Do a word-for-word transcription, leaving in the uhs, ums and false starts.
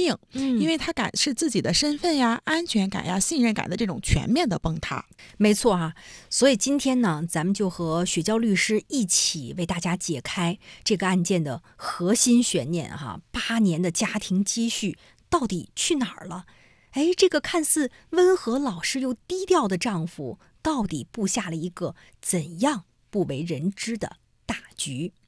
命， 嗯， 因为他感是自己的身份呀、安全感呀、信任感的这种全面的崩塌。 没错啊。所以今天呢，咱们就和雪娇律师一起为大家解开这个案件的核心悬念哈，八年的家庭积蓄到底去哪儿了？哎，这个看似温和老实又低调的丈夫，到底布下了一个怎样不为人知的大局？